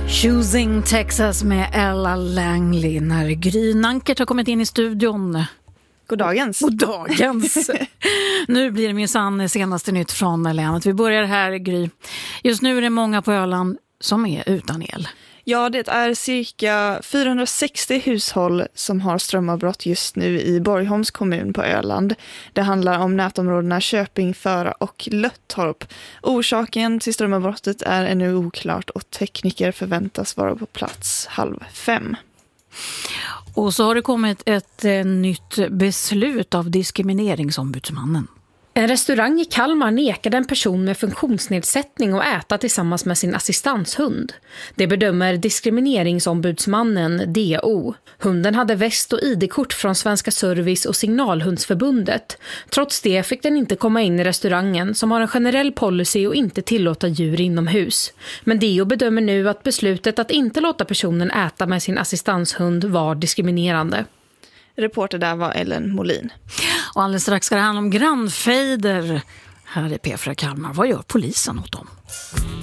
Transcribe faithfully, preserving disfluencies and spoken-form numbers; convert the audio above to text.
Choosing Texas med Ella Langley när Gry Nankert har kommit in i studion. Goddagens. Goddagens. Nu blir det minsann senaste nytt från länet. Vi börjar här, Gry. Just nu är det många på Öland som är utan el. Ja, det är cirka fyrahundrasextio hushåll som har strömavbrott just nu i Borgholms kommun på Öland. Det handlar om nätområdena Köping, Föra och Löttorp. Orsaken till strömavbrottet är ännu oklart och tekniker förväntas vara på plats halv fem. Och så har det kommit ett eh, nytt beslut av diskrimineringsombudsmannen. En restaurang i Kalmar nekade en person med funktionsnedsättning att äta tillsammans med sin assistanshund. Det bedömer diskrimineringsombudsmannen D O. Hunden hade väst och I D-kort från Svenska Service- och Signalhundsförbundet. Trots det fick den inte komma in i restaurangen som har en generell policy och inte tillåta djur inomhus. Men D O bedömer nu att beslutet att inte låta personen äta med sin assistanshund var diskriminerande. Reporter där var Ellen Molin. Och alldeles strax ska det handla om grannfejder här i P fyra Kalmar. Vad gör polisen åt dem?